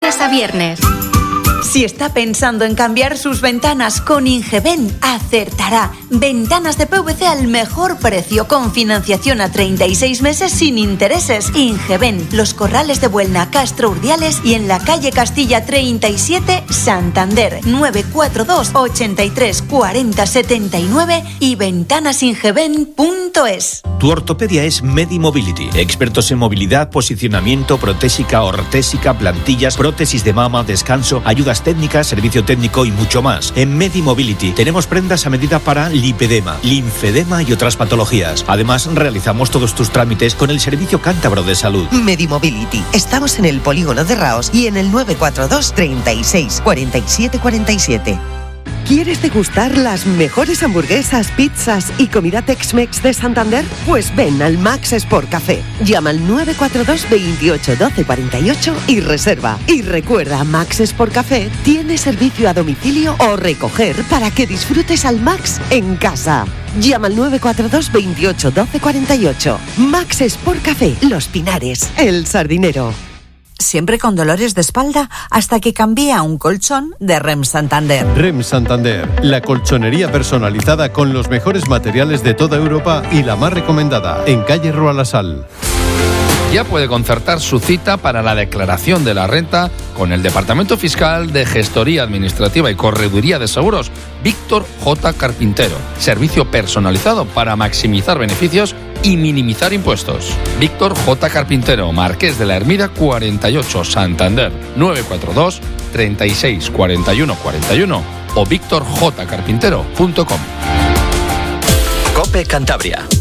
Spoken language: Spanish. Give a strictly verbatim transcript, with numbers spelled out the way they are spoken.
lunes a viernes. Si está pensando en cambiar sus ventanas con Ingeben, acertará. Ventanas de P V C al mejor precio, con financiación a treinta y seis meses sin intereses. Ingeben, Los Corrales de Buelna, Castro Urdiales y en la calle Castilla treinta y siete, Santander. nueve cuatro dos, ochenta y tres, cuarenta, setenta y nueve y ventanasingeben punto es. Tu ortopedia es Medimobility. Expertos en movilidad, posicionamiento, protésica, ortésica, plantillas, prótesis de mama, descanso, ayudas técnicas, servicio técnico y mucho más. En Medimobility tenemos prendas a medida para lipedema, linfedema y otras patologías. Además, realizamos todos tus trámites con el Servicio Cántabro de Salud. Medimobility. Estamos en el polígono de Raos y en el nueve cuatro dos, treinta y seis, cuarenta y siete, cuarenta y siete. ¿Quieres degustar las mejores hamburguesas, pizzas y comida Tex-Mex de Santander? Pues ven al Max Sport Café. Llama al nueve cuatro dos, veintiocho, doce, cuarenta y ocho y reserva. Y recuerda, Max Sport Café tiene servicio a domicilio o recoger para que disfrutes al Max en casa. Llama al nueve cuatro dos, veintiocho, doce, cuarenta y ocho. Max Sport Café, Los Pinares, El Sardinero. Siempre con dolores de espalda hasta que cambié a un colchón de Rem Santander. Rem Santander, la colchonería personalizada con los mejores materiales de toda Europa y la más recomendada, en calle Rua La Sal. Ya puede concertar su cita para la declaración de la renta con el Departamento Fiscal de Gestoría Administrativa y Correduría de Seguros, Víctor J. Carpintero. Servicio personalizado para maximizar beneficios y minimizar impuestos. Víctor J. Carpintero, Marqués de la Hermida cuarenta y ocho, Santander, nueve cuatro dos, treinta y seis, cuarenta y uno, cuarenta y uno o víctor j carpintero punto com. COPE Cantabria.